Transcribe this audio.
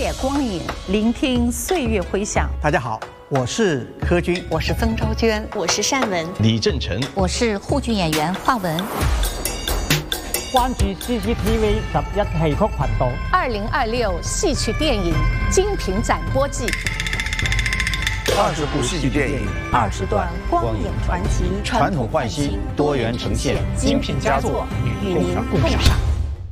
野光影，聆听岁月回响。 大家好，我是柯军， 我是曾昭娟， 我是单文， 李正成， 我是沪剧演员华文。 關注 CCTV 11戲曲頻道。 2026戏曲电影精品展播季 ，20部戏剧电影 ，20段光影传奇， 传统焕新，多元呈现， 精品佳作与您共赏。